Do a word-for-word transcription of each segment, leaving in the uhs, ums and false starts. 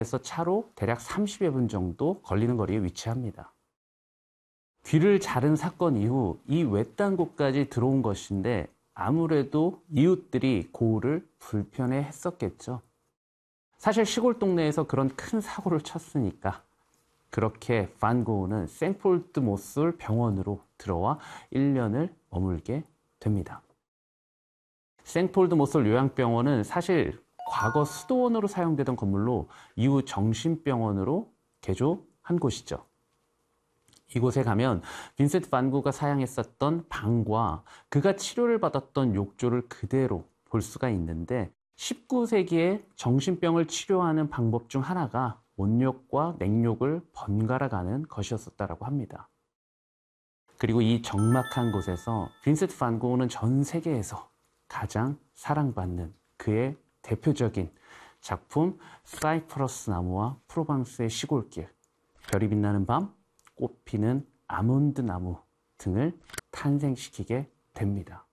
에서 차로 대략 삼십여 분 정도 걸리는 거리에 위치합니다. 귀를 자른 사건 이후 이 외딴 곳까지 들어온 것인데 아무래도 이웃들이 고우를 불편해 했었겠죠. 사실 시골 동네에서 그런 큰 사고를 쳤으니까 그렇게 반 고우는 생폴드 모솔 병원으로 들어와 일 년을 머물게 됩니다. 생폴드 모솔 요양병원은 사실 과거 수도원으로 사용되던 건물로 이후 정신병원으로 개조한 곳이죠. 이곳에 가면 빈센트 반 고흐가 사용했었던 방과 그가 치료를 받았던 욕조를 그대로 볼 수가 있는데 십구 세기에 정신병을 치료하는 방법 중 하나가 온욕과 냉욕을 번갈아 가는 것이었었다고 합니다. 그리고 이 적막한 곳에서 빈센트 반 고흐는 전 세계에서 가장 사랑받는 그의 대표적인 작품 사이프러스 나무와 프로방스의 시골길, 별이 빛나는 밤, 꽃 피는 아몬드 나무 등을 탄생시키게 됩니다.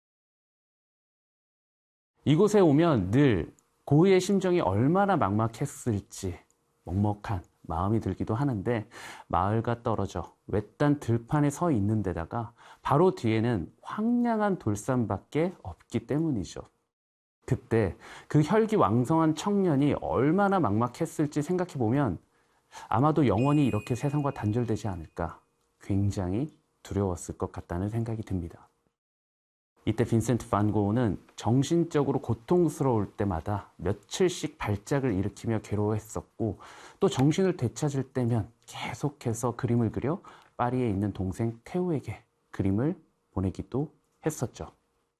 이곳에 오면 늘 고흐의 심정이 얼마나 막막했을지 먹먹한 마음이 들기도 하는데 마을과 떨어져 외딴 들판에 서 있는 데다가 바로 뒤에는 황량한 돌산밖에 없기 때문이죠. 그때 그 혈기왕성한 청년이 얼마나 막막했을지 생각해보면 아마도 영원히 이렇게 세상과 단절되지 않을까 굉장히 두려웠을 것 같다는 생각이 듭니다. 이때 빈센트 반 고흐는 정신적으로 고통스러울 때마다 며칠씩 발작을 일으키며 괴로워했었고 또 정신을 되찾을 때면 계속해서 그림을 그려 파리에 있는 동생 테오에게 그림을 보내기도 했었죠.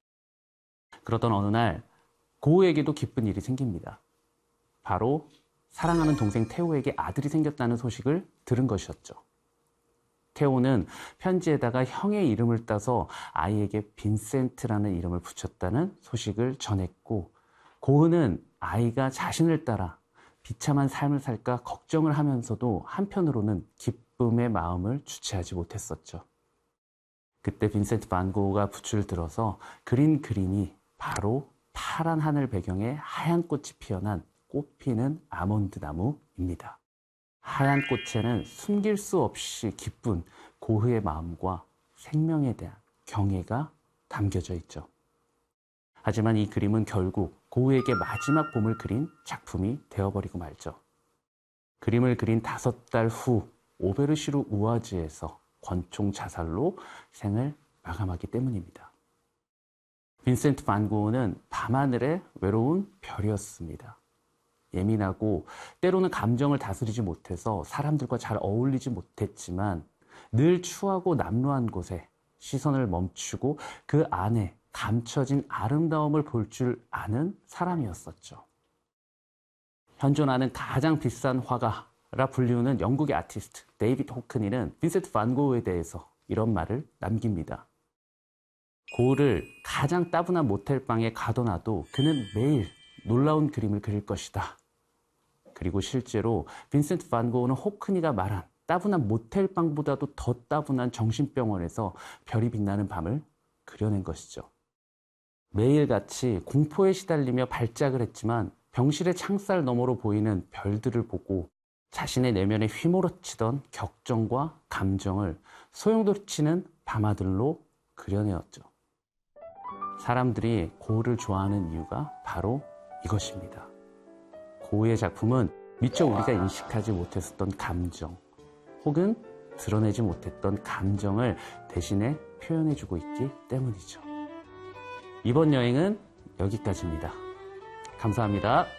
그러던 어느 날 고흐에게도 기쁜 일이 생깁니다. 바로 사랑하는 동생 테오에게 아들이 생겼다는 소식을 들은 것이었죠. 테오는 편지에다가 형의 이름을 따서 아이에게 빈센트라는 이름을 붙였다는 소식을 전했고 고흐는 아이가 자신을 따라 비참한 삶을 살까 걱정을 하면서도 한편으로는 기쁨의 마음을 주체하지 못했었죠. 그때 빈센트 반 고흐가 붓을 들어서 그린 그림이 바로 파란 하늘 배경에 하얀 꽃이 피어난 꽃피는 아몬드 나무입니다. 하얀 꽃에는 숨길 수 없이 기쁜 고흐의 마음과 생명에 대한 경애가 담겨져 있죠. 하지만 이 그림은 결국 고흐에게 마지막 봄을 그린 작품이 되어버리고 말죠. 그림을 그린 다섯 달 후 오베르시루 우아즈에서 권총 자살로 생을 마감하기 때문입니다. 빈센트 반 고흐는 밤하늘의 외로운 별이었습니다. 예민하고 때로는 감정을 다스리지 못해서 사람들과 잘 어울리지 못했지만 늘 추하고 남루한 곳에 시선을 멈추고 그 안에 감춰진 아름다움을 볼 줄 아는 사람이었었죠. 현존하는 가장 비싼 화가라 불리우는 영국의 아티스트 데이비드 호크니는 빈센트 반 고흐에 대해서 이런 말을 남깁니다. 고흐를 가장 따분한 모텔방에 가둬놔도 그는 매일 놀라운 그림을 그릴 것이다. 그리고 실제로 빈센트 반 고흐는 호크니가 말한 따분한 모텔방보다도 더 따분한 정신병원에서 별이 빛나는 밤을 그려낸 것이죠. 매일같이 공포에 시달리며 발작을 했지만 병실의 창살 너머로 보이는 별들을 보고 자신의 내면에 휘몰아치던 격정과 감정을 소용돌이치는 밤하늘로 그려내었죠. 사람들이 고흐를 좋아하는 이유가 바로 이것입니다. 고흐의 작품은 미처 우리가 인식하지 못했었던 감정 혹은 드러내지 못했던 감정을 대신에 표현해주고 있기 때문이죠. 이번 여행은 여기까지입니다. 감사합니다.